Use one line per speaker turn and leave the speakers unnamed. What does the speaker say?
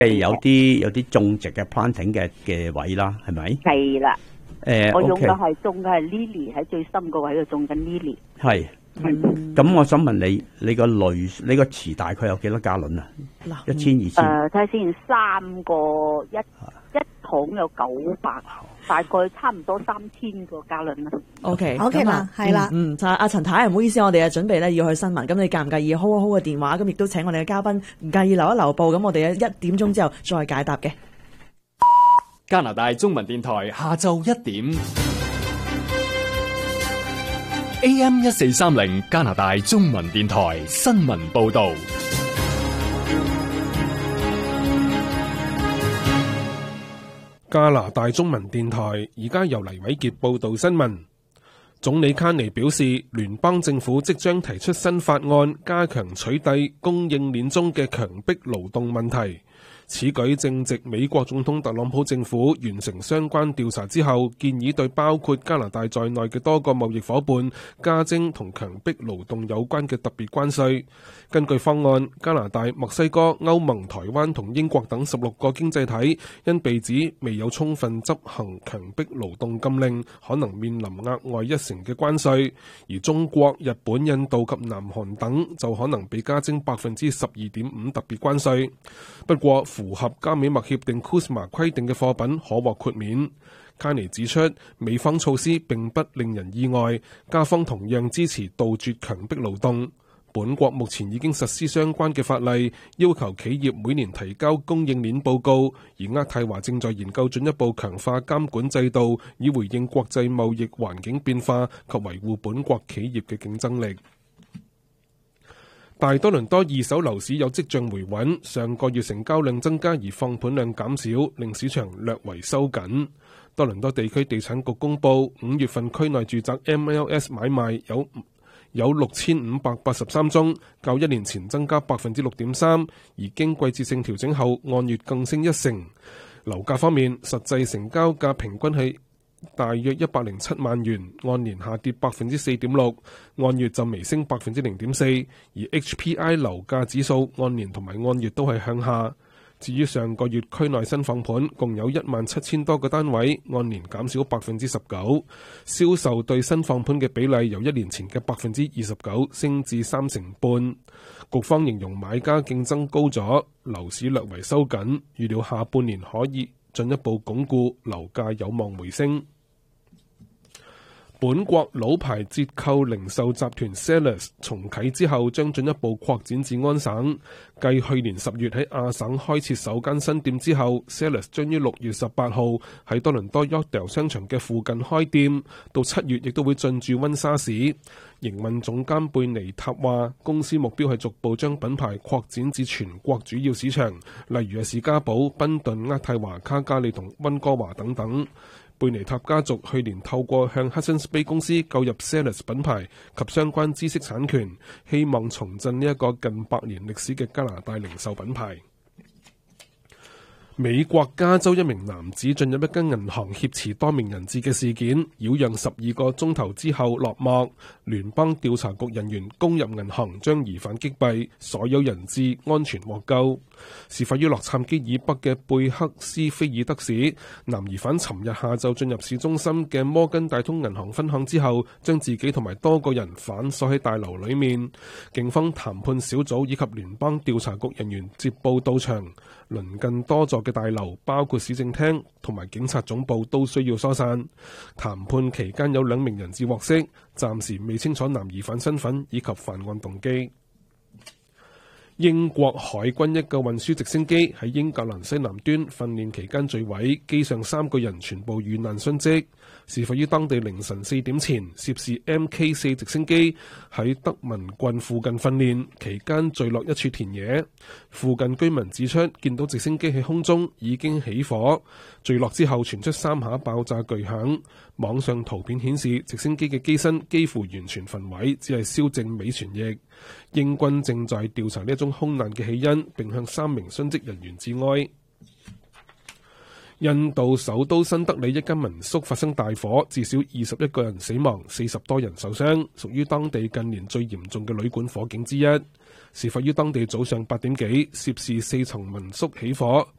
有啲種植嘅 planting 嘅位啦，係咪？
係啦。我用嘅係
OK
種嘅係 lily 喺最深個位度種緊 lily。
係。咁我想問你個池大概有幾多加侖啊？1000、2000。
睇下先，3個一桶有900，大概差唔多3000個加侖啦。
OK
嘛，係啦。
阿陳太，唔好意思，我哋準備咧要去新聞，咁你介唔介意 hold 一 hold 個電話？咁亦都請我哋嘅嘉賓唔介意留一留步，咁我哋1點鐘之後再解答嘅。
加拿大中文電台下晝1點 AM 1430加拿大中文電台新聞報道。
加拿大中文電台而家由黎偉傑報道新聞。總理卡尼表示，聯邦政府即將提出新法案，加強取締供應鏈中嘅強迫勞動問題。此舉正值美國總統特朗普政府完成相關調查之後，建議對包括加拿大在內嘅多個貿易夥伴加徵同強迫勞動有關嘅特別關稅。根據方案，加拿大、墨西哥、歐盟、台灣同英國等16個經濟體因被指未有充分執行強迫勞動禁令，可能面臨額外1%嘅關稅，而中國、日本、印度及南韓等就可能被加徵12.5%特別關稅。不過，符合加美墨協定 CUSMA 規定嘅貨品可獲豁免。卡尼指出，美方措施並不令人意外，加方同樣支持杜絕強迫勞動。本國目前已經實施相關嘅法例，要求企業每年提交供應鏈報告，而渥太華正在研究進一步強化監管制度，以回應國際貿易環境變化及維護本國企業嘅競爭力。大多倫多二手樓市有跡象回穩，上個月成交量增加而放盤量減少，令市場略為收緊。多倫多地區地產局公佈，5月份區內住宅 MLS 買賣有6583宗，較1年前增加6.3%，而經季節性調整後按月更升1%。樓價方面，實際成交價平均係大約107萬元，按年下跌4.6%，按月就微升0.4%，而 HPI 樓價指數按年同埋按月都係向下。至於上個月區內新放盤共有17000多個單位，按年減少19%，銷售對新放盤嘅比例由1年前嘅29%升至3.5%。局方形容買家競爭高咗，樓市略為收緊，預料下半年可以進一步鞏固，樓價有望回升。本國老牌折扣零售集團 Zellers 重啟之後，將進一步擴展至安省。繼去年10月喺亞省開設首間新店之後， Zellers 將於6月18號喺多倫多 Yorkdale 商場嘅附近開店，到7月亦都會進駐溫莎市。營運總監貝尼塔話，公司目標係逐步將品牌擴展至全國主要市場，例如係士嘉堡、賓頓、渥太華、卡加利同溫哥華等等。貝尼塔家族去年透過向 Hudson's Bay 公司購入 Zellers 品牌及相關知識產權，希望重振呢一個近100年歷史嘅加拿大零售品牌。美國加州一名男子進入一間銀行挾持多名人質嘅事件，擾攘12個鐘頭之後落幕。聯邦調查局人員攻入銀行，將疑犯擊斃，所有人質安全獲救。事發於洛杉磯以北嘅貝克斯菲爾德市，男疑犯尋日下晝進入市中心嘅摩根大通銀行分行之後，將自己同埋多個人反鎖喺大樓裏面。警方談判小組以及聯邦調查局人員接報到場，鄰近多座嘅大樓，包括市政廳同埋警察總部都需要疏散。談判期間有2名人質獲釋，暫時未清楚男疑犯身份以及犯案動機。英國海軍一架運輸直升機喺英格蘭西南端訓練期間墜毀，機上3個人全部遇難殉職。事發於當地凌晨4點前，涉事 MK4 直升機喺德文郡附近訓練期間墜落一處田野。附近居民指出，見到直升機喺空中已經起火，墜落之後傳出3下爆炸巨響。網上圖片顯示，直升機嘅機身幾乎完全焚毀，只係燒剩尾旋翼。英軍正在調查呢一宗空難嘅起因，並向3名殉職人員致哀。印度首都新德里一間民宿發生大火，至少21個人死亡，40多人受傷，屬於當地近年最嚴重嘅旅館火警之一。 事發於當地早上8點幾，涉事4層民宿起火，